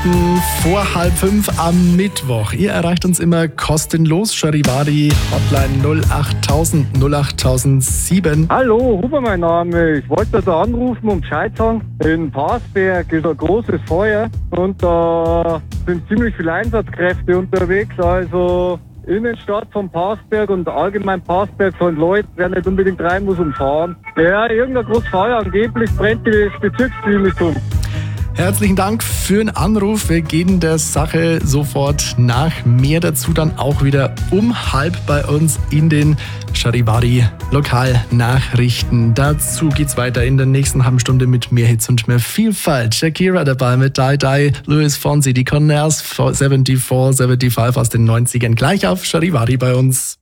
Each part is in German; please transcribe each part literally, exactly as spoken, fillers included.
Minuten vor halb fünf am Mittwoch. Ihr erreicht uns immer kostenlos. Charivari Hotline null acht tausend null acht sieben. Hallo, Huber mein Name. Ich wollte da anrufen und Bescheid sagen. In Parsberg ist ein großes Feuer und da sind ziemlich viele Einsatzkräfte unterwegs. Also Innenstadt von Parsberg und allgemein Parsberg von Leuten, wer nicht unbedingt rein muss, umfahren. Ja, irgendein großes Feuer, angeblich brennt das Bezirksklinikum. Herzlichen Dank für den Anruf. Wir gehen der Sache sofort nach. Mehr dazu dann auch wieder um halb bei uns in den Charivari Lokalnachrichten. Dazu geht's weiter in der nächsten halben Stunde mit mehr Hits und mehr Vielfalt. Shakira dabei mit Die Die, Luis Fonsi, die Conners, vierundsiebzig, fünfundsiebzig aus den neunzigern. Gleich auf Charivari bei uns.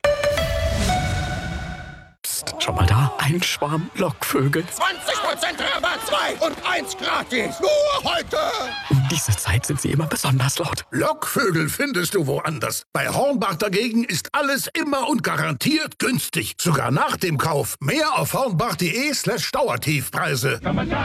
Psst, schau mal da, ein Schwarm Lockvögel. zwanzig Prozent Rabatt, zwei und eins gratis. Nur heute. Um diese Zeit sind sie immer besonders laut. Lockvögel findest du woanders. Bei Hornbach dagegen ist alles immer und garantiert günstig. Sogar nach dem Kauf. Mehr auf hornbach.de slash Dauertiefpreise.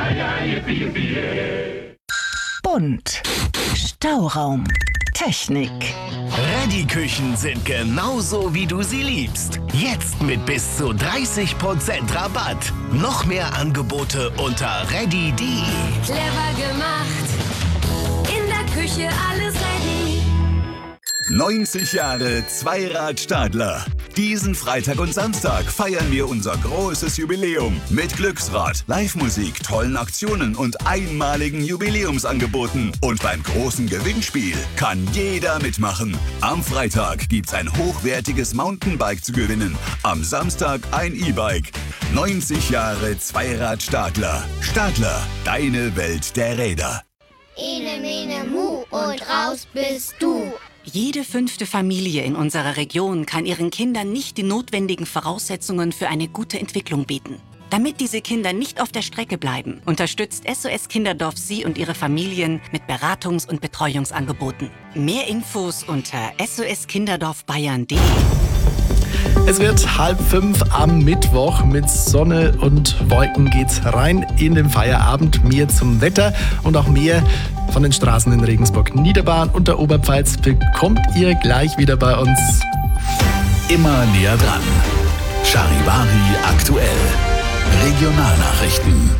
Bunt. Stauraum. Technik. Reddy-Küchen sind genauso, wie du sie liebst. Jetzt mit bis zu dreißig Prozent Rabatt. Noch mehr Angebote unter reddy punkt de. Clever gemacht. In der Küche alles ready. neunzig Jahre Zweirad Stadler. Diesen Freitag und Samstag feiern wir unser großes Jubiläum mit Glücksrad, Live-Musik, tollen Aktionen und einmaligen Jubiläumsangeboten. Und beim großen Gewinnspiel kann jeder mitmachen. Am Freitag gibt's ein hochwertiges Mountainbike zu gewinnen. Am Samstag ein E-Bike. neunzig Jahre Zweirad Stadler. Stadler, deine Welt der Räder. Ene, mene, mu und raus bist du. Jede fünfte Familie in unserer Region kann ihren Kindern nicht die notwendigen Voraussetzungen für eine gute Entwicklung bieten. Damit diese Kinder nicht auf der Strecke bleiben, unterstützt S O S Kinderdorf Sie und Ihre Familien mit Beratungs- und Betreuungsangeboten. Mehr Infos unter s o s kinderdorf bayern punkt de. Es wird halb fünf am Mittwoch. Mit Sonne und Wolken geht's rein in den Feierabend. Mehr zum Wetter und auch mehr von den Straßen in Regensburg, Niederbayern und der Oberpfalz bekommt ihr gleich wieder bei uns. Immer näher dran. Charivari aktuell. Regionalnachrichten.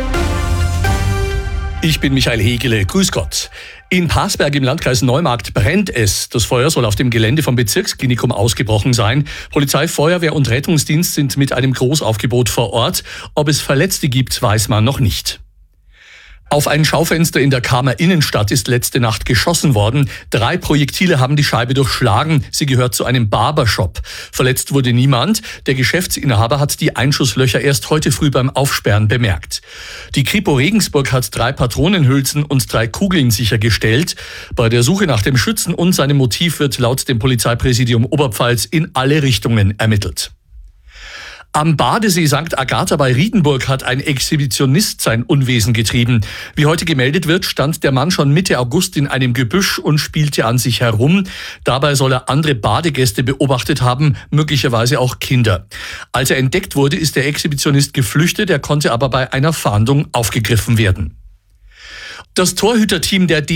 Ich bin Michael Hegele, grüß Gott. In Parsberg im Landkreis Neumarkt brennt es. Das Feuer soll auf dem Gelände vom Bezirksklinikum ausgebrochen sein. Polizei, Feuerwehr und Rettungsdienst sind mit einem Großaufgebot vor Ort. Ob es Verletzte gibt, weiß man noch nicht. Auf ein Schaufenster in der Kamer Innenstadt ist letzte Nacht geschossen worden. Drei Projektile haben die Scheibe durchschlagen. Sie gehört zu einem Barbershop. Verletzt wurde niemand. Der Geschäftsinhaber hat die Einschusslöcher erst heute früh beim Aufsperren bemerkt. Die Kripo Regensburg hat drei Patronenhülsen und drei Kugeln sichergestellt. Bei der Suche nach dem Schützen und seinem Motiv wird laut dem Polizeipräsidium Oberpfalz in alle Richtungen ermittelt. Am Badesee Sankt Agatha bei Riedenburg hat ein Exhibitionist sein Unwesen getrieben. Wie heute gemeldet wird, stand der Mann schon Mitte August in einem Gebüsch und spielte an sich herum. Dabei soll er andere Badegäste beobachtet haben, möglicherweise auch Kinder. Als er entdeckt wurde, ist der Exhibitionist geflüchtet, er konnte aber bei einer Fahndung aufgegriffen werden. Das Torhüterteam der